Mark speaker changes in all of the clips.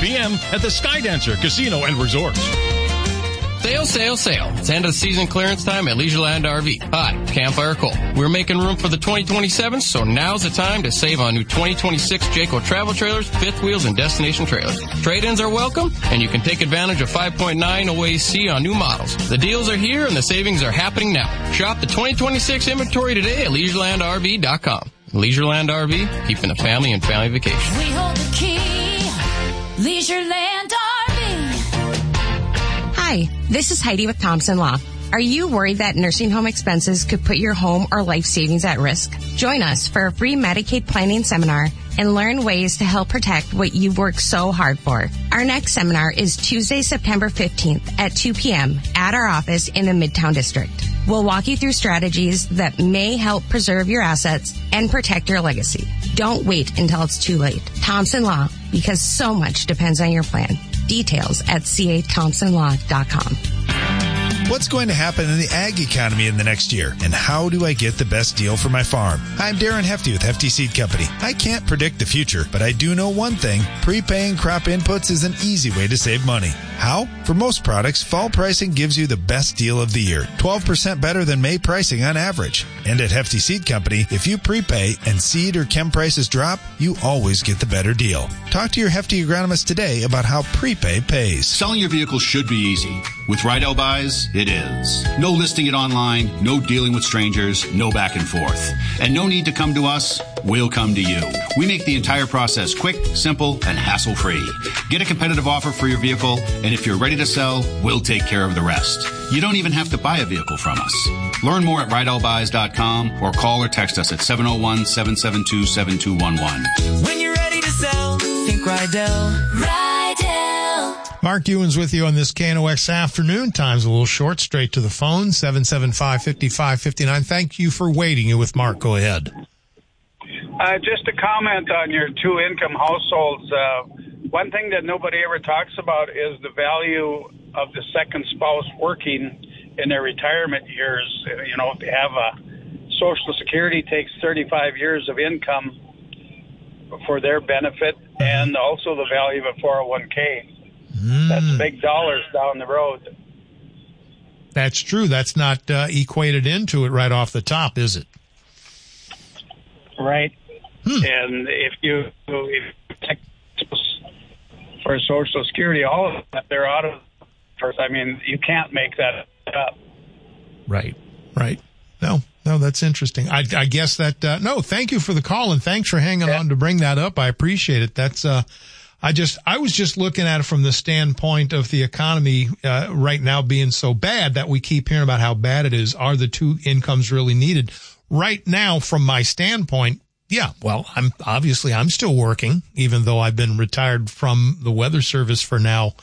Speaker 1: p.m. at the Skydancer Casino and Resort.
Speaker 2: Sale, sale, sale. It's end of season clearance time at Leisureland RV. Hi, Campfire Cole. We're making room for the 2027, so now's the time to save on new 2026 Jayco travel trailers, fifth wheels, and destination trailers. Trade-ins are welcome, and you can take advantage of 5.9 OAC on new models. The deals are here, and the savings are happening now. Shop the 2026 inventory today at LeisurelandRV.com. Leisureland RV, keeping the family and family vacation.
Speaker 3: We hold the key. Leisureland RV.
Speaker 4: Hi, this is Heidi with Thompson Law. Are you worried that nursing home expenses could put your home or life savings at risk? Join us for a free Medicaid planning seminar and learn ways to help protect what you've worked so hard for. Our next seminar is Tuesday, September 15th at 2 p.m. at our office in the Midtown District. We'll walk you through strategies that may help preserve your assets and protect your legacy. Don't wait until it's too late. Thompson Law, because so much depends on your plan. Details at cathompsonlaw.com.
Speaker 5: What's going to happen in the ag economy in the next year? And how do I get the best deal for my farm? I'm Darren Hefty with Hefty Seed Company. I can't predict the future, but I do know one thing. Prepaying crop inputs is an easy way to save money. How? For most products, fall pricing gives you the best deal of the year. 12% better than May pricing on average. And at Hefty Seed Company, if you prepay and seed or chem prices drop, you always get the better deal. Talk to your Hefty agronomist today about how prepay pays.
Speaker 6: Selling your vehicle should be easy. With Rydell Buys, it is. No listing it online, no dealing with strangers, no back and forth. And no need to come to us, we'll come to you. We make the entire process quick, simple, and hassle-free. Get a competitive offer for your vehicle, and if you're ready to sell, we'll take care of the rest. You don't even have to buy a vehicle from us. Learn more at RydellBuys.com or call or text us at 701-772-7211.
Speaker 7: When you're ready to sell, think Rydell.
Speaker 3: Rydell.
Speaker 8: Mark Ewan's with you on this KNOX afternoon. Time's a little short. Straight to the phone, 775-5559. Thank you for waiting. You with Mark. Go ahead.
Speaker 9: Just a comment on your two-income households. One thing that nobody ever talks about is the value of the second spouse working in their retirement years. You know, if they have a Social Security takes 35 years of income for their benefit, and also the value of a 401k. That's big dollars down the road.
Speaker 8: That's true. That's not equated into it right off the top, is it?
Speaker 9: Right. And if you for Social Security, all of that, they're out of first. I mean, you can't make that up. Right.
Speaker 8: No, that's interesting. I guess that, no, thank you for the call and thanks for hanging on to bring that up. I appreciate it. That's, I was just looking at it from the standpoint of the economy, right now being so bad that we keep hearing about how bad it is. Are the two incomes really needed? Right now, from my standpoint, yeah, well, I'm still working, even though I've been retired from the Weather Service for now,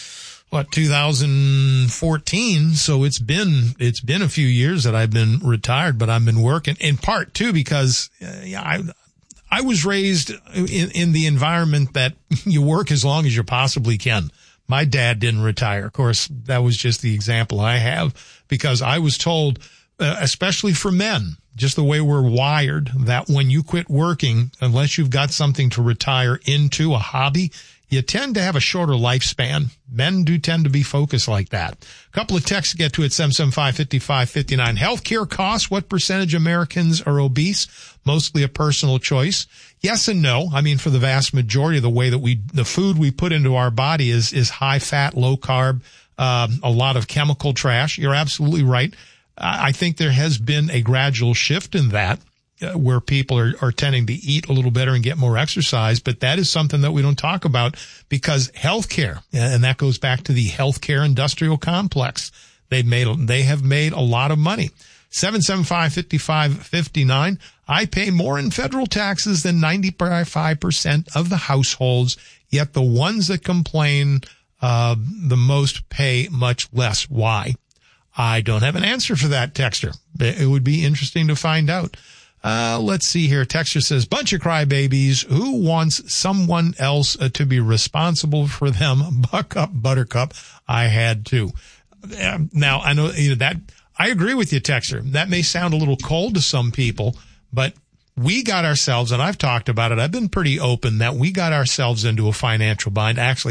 Speaker 8: 2014. So it's been a few years that I've been retired, but I've been working in part too, because, I was raised in the environment that you work as long as you possibly can. My dad didn't retire. Of course, that was just the example I have, because I was told, especially for men, just the way we're wired, that when you quit working, unless you've got something to retire into, a hobby, you tend to have a shorter lifespan. Men do tend to be focused like that. A couple of texts to get to at 775-5559. Healthcare costs. What percentage of Americans are obese? Mostly a personal choice. Yes and no. I mean, for the vast majority of the way that the food we put into our body is high fat, low carb, a lot of chemical trash. You're absolutely right. I think there has been a gradual shift in that, where people are tending to eat a little better and get more exercise. But that is something that we don't talk about, because healthcare, and that goes back to the healthcare industrial complex. They have made a lot of money. 775-5559. I pay more in federal taxes than 95% of the households, yet the ones that complain the most pay much less. Why? I don't have an answer for that, texter. It would be interesting to find out. Let's see here. Texter says, bunch of crybabies. Who wants someone else to be responsible for them? Buck up, buttercup. I had to. Now, I know that I agree with you, texter. That may sound a little cold to some people, but we got ourselves, and I've talked about it, I've been pretty open that we got ourselves into a financial bind. Actually,